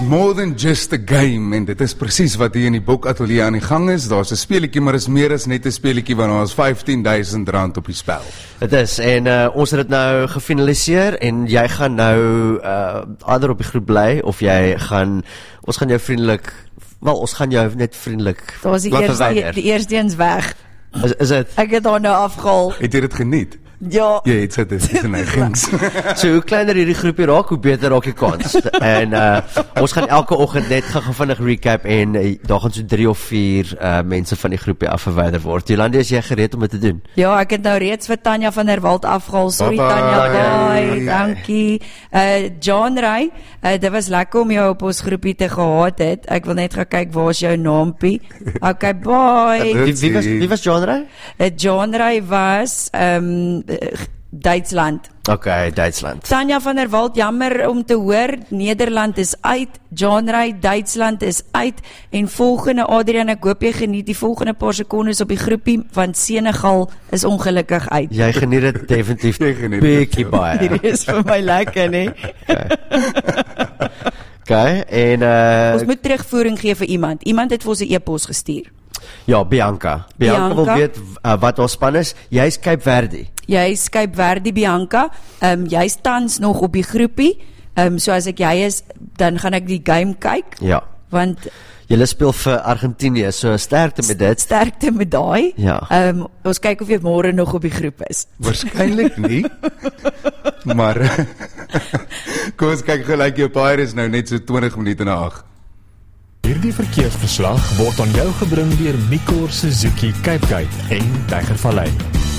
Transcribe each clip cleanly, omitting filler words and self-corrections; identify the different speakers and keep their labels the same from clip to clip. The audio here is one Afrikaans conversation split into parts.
Speaker 1: more than just a game, en dit is presies wat hier in die boekatelier aan die gang is. Daar's 'n speletjie, maar is meer as net 'n speletjie, want daar is R15,000 op die spel.
Speaker 2: Dit is, en ons het dit nou gefinaliseer, en jy gaan nou ander op die groep bly, of ons gaan jou vriendelik, ons gaan jou net vriendelik
Speaker 3: Daar was die eerste eens weg.
Speaker 2: Is dit?
Speaker 3: Ek het daar nou afgehaal.
Speaker 1: Het jy dit geniet?
Speaker 3: Ja.
Speaker 1: Jy het sit dit in neigings.
Speaker 2: So hoe kleiner hierdie groepie raak, hoe beter raak die kans. En ons gaan elke oggend net gaan vinnig recap, en daar gaan so 3 of 4 mense van die groepie afverwyder word. Jolande, is jy gereed om dit te doen?
Speaker 3: Ja, ek het nou reeds vir Tanya van der Walt afgehaal. Sorry
Speaker 1: Bye-bye.
Speaker 3: Tanya, bye, dankie. John Ray, dit was lekker om jou op ons groepie te gehad het. Ek wil net gaan kyk, waar is jou naampie? Okay, bye.
Speaker 2: Wie was John Ray?
Speaker 3: John Ray was Duitsland.
Speaker 2: Okay, Duitsland.
Speaker 3: Tanya van der Walt, jammer om te hoor, Nederland is uit, John Ray, Duitsland is uit, en volgende, Adrian, ek hoop jy geniet die volgende paar sekondes op die groepie, want Senegal is ongelukkig uit.
Speaker 2: Jy geniet dit definitief bietjie baie.
Speaker 3: Hierdie is vir my lekker, nee.
Speaker 2: Okay, en
Speaker 3: Ons moet terugvoering gee vir iemand. Iemand het vir ons 'n e-pos gestuur.
Speaker 2: ja, Bianca wil weet wat ons span is. Jy's Cape Verde.
Speaker 3: Jy's Cape Verde, Bianca. Jy's tans nog op die groepie. So as ek jy is, dan gaan ek die game kyk.
Speaker 2: Ja.
Speaker 3: Want
Speaker 2: Julle speel vir Argentinië, so sterkte met dit.
Speaker 3: Sterkte met daai.
Speaker 2: Ja.
Speaker 3: Ons kyk of jy môre nog op die groep is.
Speaker 1: Waarskynlik nie. Maar kom ons kyk gelyk jou paai is nou net so 20 minute na 8.
Speaker 4: Hierdie verkeersverslag word aan jou gebring deur Mikor Suzuki Cape Gate en Tygervallei.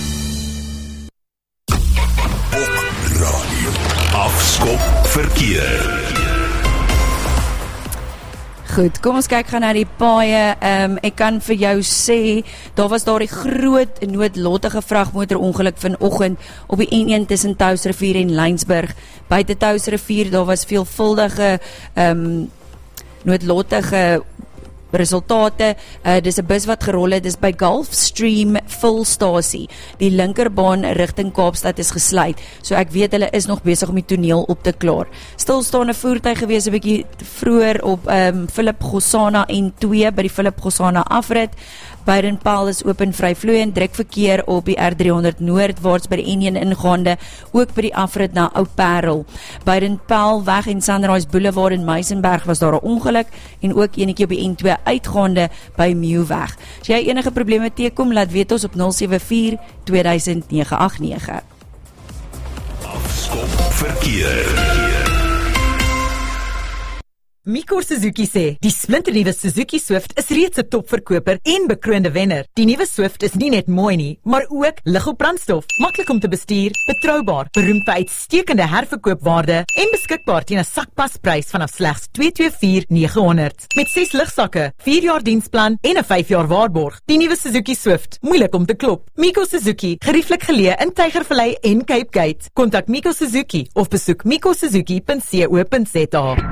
Speaker 5: Radio. Afskop verkeer.
Speaker 3: Goed, kom ons kyk gaan na die paaie. Ek kan vir jou sê, daar was die groot noodlottige vragmotorongeluk vanoggend op die N1 tussen Touwsrivier en Lynsburg. Buite Touwsrivier, daar was veelvuldige noodlottige resultate. Dis 'n bus wat gerol het, dis by Gulfstream Fulstasie. Die linkerbaan rigting Kaapstad is gesluit. So ek weet hulle is nog besig om die toneel op te klaar. Stilstaande voertuig gewees 'n bietjie vroeër op Philip Gossana N2 by die Philip Gossana afrit. Baden-Powell is open vryvloeiend, druk verkeer op die R300 noordwaarts by die N1 ingaande, ook by die afrit na Ou Parel. Baden-Powell weg en Sunrise Boulevard in Meisenberg was daar 'n ongeluk, en ook enetjie op die N2 uitgaande by Meeuweg. As jy enige probleme teekom, laat weet ons op 074 2000 989.
Speaker 5: Afskop verkeer.
Speaker 6: Mikor Suzuki sê, die splinternuwe Suzuki Swift is reeds 'n topverkoper en bekroonde wenner. Die nuwe Swift is nie net mooi nie, maar ook lig op brandstof, maklik om te bestuur, betroubaar, beroemd vir uitstekende herverkoopwaarde en beskikbaar teen 'n sakpasprys vanaf slegs $224,900. Met 6 ligsakke, 4 jaar diensplan en 'n 5 jaar waarborg. Die nuwe Suzuki Swift, moeilik om te klop. Mikor Suzuki, gerieflik geleë in Tygervallei en Cape Gate. Kontak Mikor Suzuki of besoek mikorsuzuki.co.za.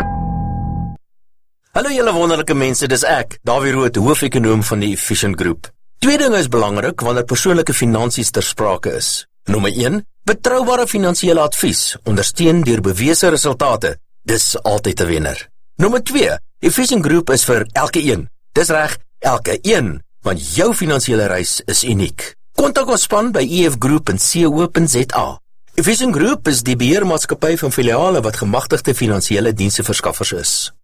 Speaker 7: Hallo julle wonderlike mense, dis ek, Dawie Rood, hoofekonoom van die Efficient Group. 2 dinge is belangrik wanneer persoonlike finansies ter sprake is. Nommer 1, betroubare finansiële advies, ondersteun deur bewese resultate. Dis altyd 'n wenner. Nommer 2, Efficient Group is vir elke een. Dis reg, elke een, want jou finansiële reis is uniek. Kontak ons span by efgroup.co.za. Efficient Group is die beheermaatskappy van filiale wat gemagtigde finansiële diensteverskaffers is.